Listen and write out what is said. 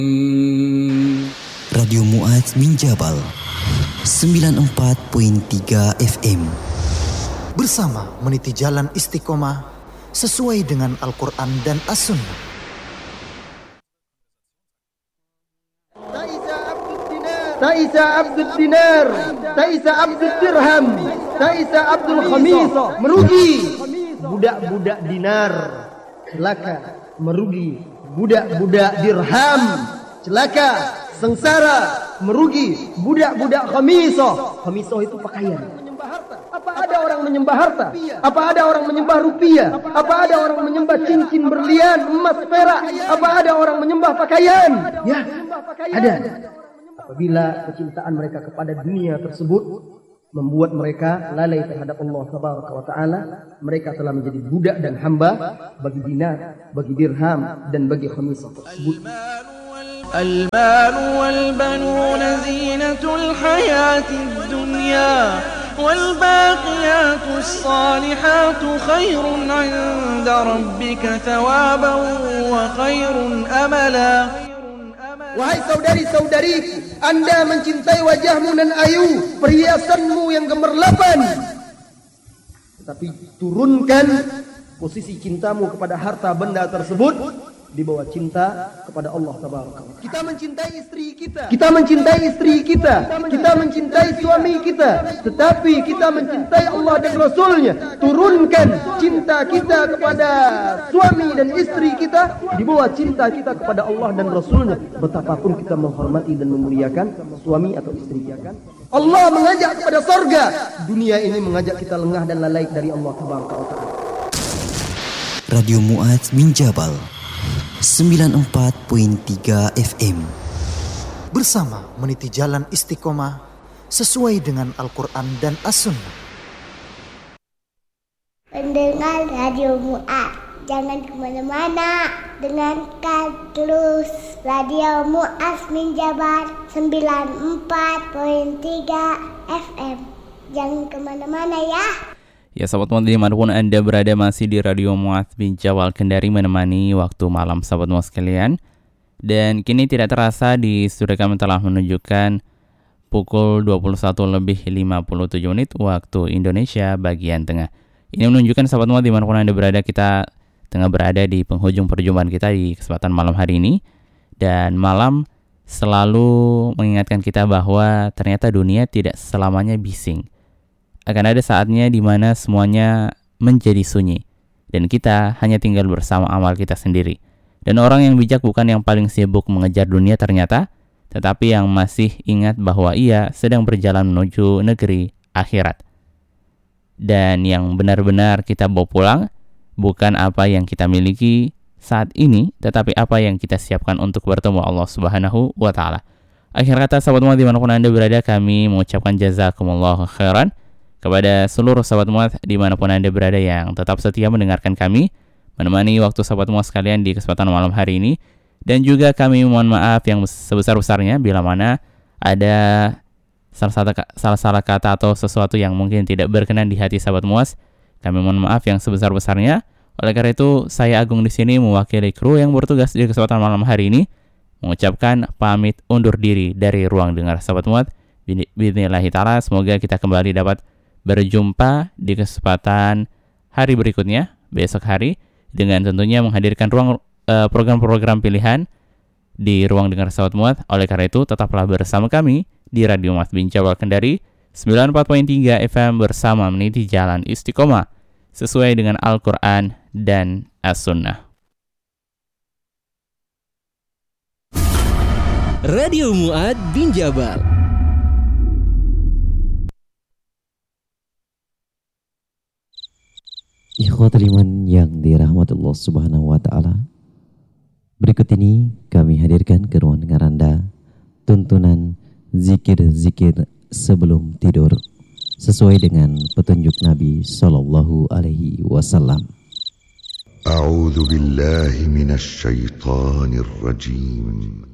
Radio Mu'adz bin Jabal 94.3 FM bersama meniti jalan istiqomah sesuai dengan Al-Quran dan As-Sunnah. Ta'isa Abdul Dinar, Ta'isa Abdul Dirham, Ta'isa Abdul Khamisah. Merugi budak-budak dinar, celaka. Merugi budak-budak dirham, celaka. Sengsara, merugi budak-budak khamisah. Khamisah itu pakaian. Apa ada orang menyembah harta? Apa ada orang menyembah rupiah? Apa ada orang menyembah cincin berlian, emas, perak? Apa ada orang menyembah pakaian? Ya, ada. Apabila kecintaan mereka kepada dunia tersebut membuat mereka lalai terhadap Allah Tabaraka wa Ta'ala, mereka telah menjadi budak dan hamba bagi dinar, bagi dirham, dan bagi khamisah tersebut. المال والبنون زينة الحياة الدنيا والباقيات الصالحات خير عند ربك ثوابا وخير أملا. Wahai saudari-saudariku, Anda mencintai wajahmu nan ayu, perhiasanmu yang gemerlapan. Tetapi turunkan posisi cintamu kepada harta benda tersebut di bawah cinta kepada Allah Tabaraka wa Ta'ala. Kita mencintai istri kita. Kita mencintai istri kita. Kita mencintai suami kita. Tetapi kita mencintai Allah dan Rasulnya. Turunkan cinta kita kepada suami dan istri kita di bawah cinta kita kepada Allah dan Rasulnya. Betapapun kita menghormati dan memuliakan suami atau istri kita. Allah mengajak kepada sorga. Dunia ini mengajak kita lengah dan lalai dari Allah Tabaraka wa Ta'ala. Radio Mu'adz bin Jabal 94.3 FM bersama meniti jalan istiqomah sesuai dengan Al-Quran dan As-Sunnah. Pendengar Radio Mu'adz, jangan kemana-mana, dengarkan terus Radio Mu'adz bin Jabal 94.3 FM. Jangan kemana-mana ya. Ya sahabat Mu'adz dimanapun Anda berada, masih di Radio Mu'adz bin Jabal Kendari menemani waktu malam sahabat Mu'adz sekalian. Dan kini tidak terasa di studio kami telah menunjukkan pukul 21:57 waktu Indonesia bagian tengah. Ini menunjukkan sahabat Mu'adz dimanapun Anda berada, kita tengah berada di penghujung perjumpaan kita di kesempatan malam hari ini. Dan malam selalu mengingatkan kita bahwa ternyata dunia tidak selamanya bising. Akan ada saatnya di mana semuanya menjadi sunyi dan kita hanya tinggal bersama amal kita sendiri. Dan orang yang bijak bukan yang paling sibuk mengejar dunia ternyata, tetapi yang masih ingat bahwa ia sedang berjalan menuju negeri akhirat. Dan yang benar-benar kita bawa pulang bukan apa yang kita miliki saat ini, tetapi apa yang kita siapkan untuk bertemu Allah Subhanahu wa Ta'ala. Akhir kata sahabat Mu'adz dimanapun Anda berada, kami mengucapkan jazakumullahu khairan kepada seluruh sahabat Mu'adz dimanapun Anda berada yang tetap setia mendengarkan kami, menemani waktu sahabat Mu'adz sekalian di kesempatan malam hari ini. Dan juga kami mohon maaf yang sebesar-besarnya bila mana ada salah kata atau sesuatu yang mungkin tidak berkenan di hati sahabat Mu'adz. Kami mohon maaf yang sebesar-besarnya. Oleh karena itu, saya Agung di sini mewakili kru yang bertugas di kesempatan malam hari ini mengucapkan pamit undur diri dari ruang dengar sahabat Mu'adz. Bismillahirrahmanirrahim. Ta'ala, semoga kita kembali dapat berjumpa di kesempatan hari berikutnya, besok hari, dengan tentunya menghadirkan program-program pilihan di ruang dengar sahabat Mu'adz. Oleh karena itu, tetaplah bersama kami di Radio Mu'adz bin Jabal Kendari 94.3 FM bersama meniti jalan istiqomah sesuai dengan Al-Quran dan As-Sunnah. Radio Mu'adz bin Jabal. Ikhwatul iman yang dirahmati Allah Subhanahu wa Ta'ala, berikut ini kami hadirkan ke ruang dengar Anda tuntunan zikir-zikir sebelum tidur sesuai dengan petunjuk Nabi Sallallahu Alaihi Wasallam. A'udzu billahi minasy syaithanir rajim.